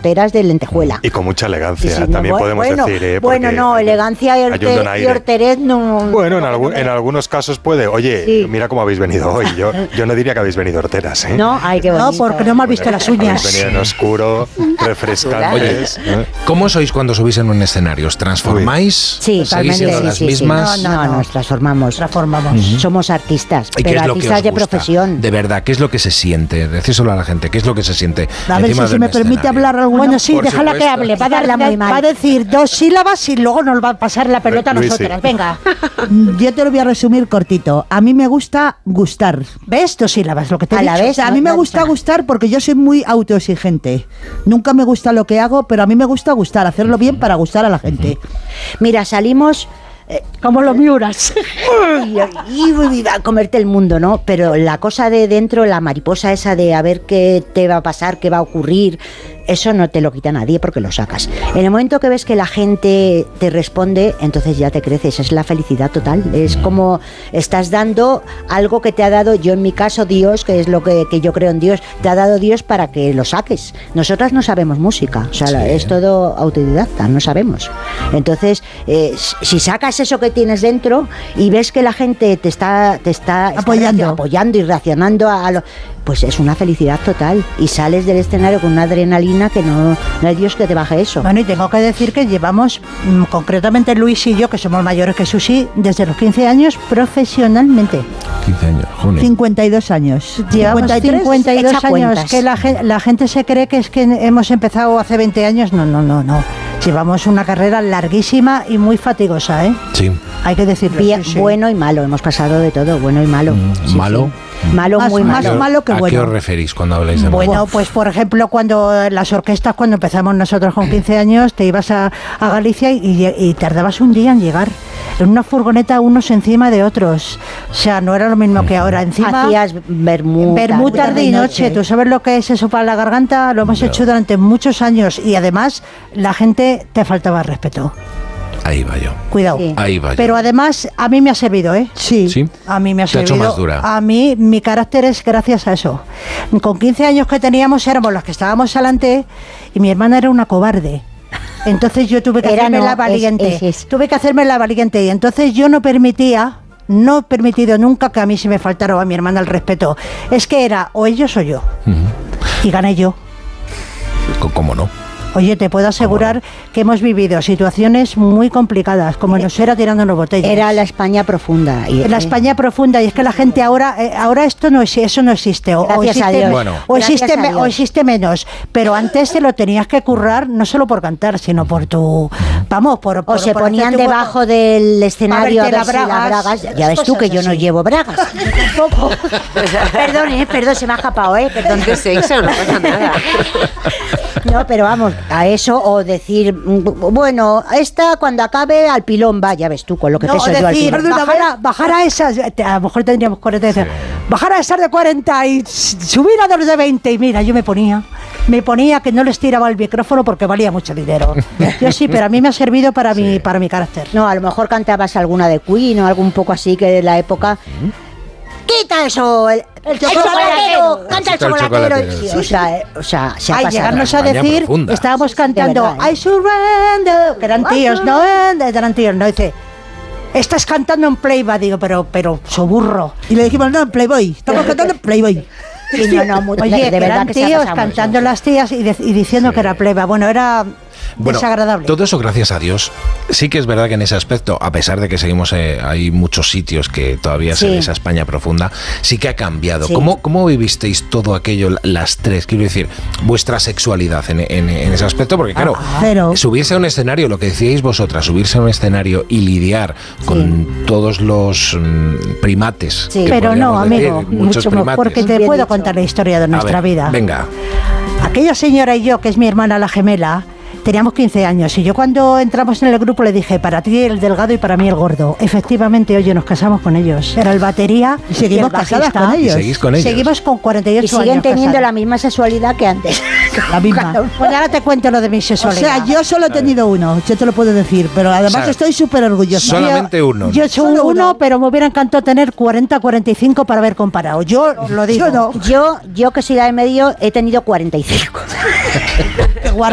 horteras de lentejuela. Y con mucha elegancia, Sí, también podemos decir. Elegancia y horterez no. Bueno, en algunos casos puede. Oye, mira cómo habéis venido hoy. Yo no diría que habéis venido horteras, ¿eh? No, qué bonito. No, porque no me has visto las uñas. Habéis venido en oscuro, refrescantes. Oye, ¿cómo sois cuando subís en un escenario? ¿Os transformáis? Sí, ¿Seguís siendo las mismas? No, nos transformamos. Somos artistas, pero artistas de profesión. De verdad, ¿qué es lo que se siente? Decíselo a la gente, ¿qué es lo que se siente? A ver si me permite hablar algo. Bueno, sí, déjala que hable. Va a decir 2 sílabas y luego nos va a pasar la pelota a nosotras. Venga. Yo te lo voy a resumir cortito. A mí me gusta gustar. ¿Ves? 2 sílabas, lo que te he dicho. O sea, a mí me gusta gustar porque yo soy muy autoexigente. Nunca me gusta lo que hago, pero a mí me gusta gustar, hacerlo bien para gustar a la gente. Mira, salimos... como los miuras. Y a comerte el mundo, ¿no? Pero la cosa de dentro, la mariposa esa de a ver qué te va a pasar, qué va a ocurrir, eso no te lo quita nadie porque lo sacas. En el momento que ves que la gente te responde, entonces ya te creces, es la felicidad total. Es como estás dando algo que te ha dado, yo en mi caso Dios, que es lo que yo creo en Dios, te ha dado Dios para que lo saques. Nosotras no sabemos música, o sea, es todo autodidacta, no sabemos. Entonces, si sacas eso que tienes dentro y ves que la gente te está apoyando y reaccionando a lo... Pues es una felicidad total y sales del escenario con una adrenalina que no hay Dios que te baje eso. Bueno, y tengo que decir que llevamos, concretamente Luis y yo, que somos mayores que Susi, desde los 15 años profesionalmente. 15 años, junio. 52 años. Llevamos 52 años. Que la gente se cree que es que hemos empezado hace 20 años. No. Llevamos una carrera larguísima y muy fatigosa, ¿eh? Sí. Hay que decirlo. Sí. Bueno y malo, hemos pasado de todo, bueno y malo. ¿Malo? Sí. Malo, muy malo. Más malo que bueno. ¿A qué os referís cuando habláis de malo? Bueno, pues por ejemplo, cuando las orquestas, cuando empezamos nosotros con 15 años, te ibas a Galicia y tardabas un día en llegar. En una furgoneta unos encima de otros. O sea, no era lo mismo que ahora. Encima hacías vermut tarde y noche. ¿Tú sabes lo que es eso para la garganta? Lo hemos hecho durante muchos años y además la gente te faltaba respeto. Ahí va yo. Cuidado. Sí. Ahí va yo. Pero además a mí me ha servido, ¿eh? Sí. A mí me ha servido. Te ha hecho más dura. A mí mi carácter es gracias a eso. Con 15 años que teníamos éramos las que estábamos adelante y mi hermana era una cobarde. Entonces yo tuve que hacerme la valiente. Tuve que hacerme la valiente y entonces yo no he permitido nunca que a mí se me faltara o a mi hermana el respeto. Es que era o ellos o yo. Y gané yo. ¿Cómo no? Oye, te puedo asegurar que hemos vivido situaciones muy complicadas, como nos era tirándonos botellas. Era la España profunda. La España profunda, y es que la gente ahora eso no existe. Gracias a Dios. O existe menos. Pero antes te lo tenías que currar, no solo por cantar, sino por tu... O se ponían debajo del escenario a ver si las bragas. Ya ves tú que yo no llevo bragas. Tampoco. Perdón, se me ha escapado, Perdón. De sexo, no pasa nada. No, pero vamos, a eso, o decir, bueno, esta cuando acabe al pilón va, ya ves tú, con lo que peso yo al pilón. Bajar a esas, a lo mejor tendríamos 40, bajar a esas de 40 y subir a los de 20, y mira, yo me ponía que no les tiraba el micrófono porque valía mucho dinero. Yo sí, pero a mí me ha servido para mi carácter. No, a lo mejor cantabas alguna de Queen o algo un poco así que de la época... ¡Quita eso! ¡El chocolatero! ¡Canta el chocolatero! Sí, o sea, se ha pasado. Llegarnos a decir, profunda. Estábamos cantando verdad, I surrender, que eran tíos, ¿no? Dice, estás cantando en Playboy, digo, pero soburro. Y le dijimos, no, en Playboy, estamos cantando en Playboy. Sí, oye, de verdad que tíos cantando las tías y diciendo que era Playboy. Bueno, era... desagradable. Todo eso gracias a Dios. Sí que es verdad que en ese aspecto, a pesar de que seguimos, hay muchos sitios que todavía se ve esa España profunda, sí que ha cambiado. Sí. ¿Cómo vivisteis todo aquello, las tres? Quiero decir, vuestra sexualidad en ese aspecto, porque claro, subirse a un escenario, lo que decíais vosotras, subirse a un escenario y lidiar con todos los primates. Sí. Pero no, amigo, mucho mejor, porque te puedo contar la historia de nuestra vida. Venga. Aquella señora y yo, que es mi hermana la gemela, teníamos 15 años y yo cuando entramos en el grupo le dije, para ti el delgado y para mí el gordo. Efectivamente, oye, nos casamos con ellos. Era el batería y seguimos casadas con ellos. ¿Seguís con ellos? Seguimos con 48 años. Y siguen teniendo la misma sexualidad que antes. La misma. Bueno, ahora te cuento lo de mi sexualidad. O sea, yo solo he tenido uno, yo te lo puedo decir, pero además estoy súper orgullosa. Solamente uno. Yo soy uno, pero me hubiera encantado tener 40, 45 para haber comparado. Yo lo digo. Yo que soy la de medio, he tenido 45.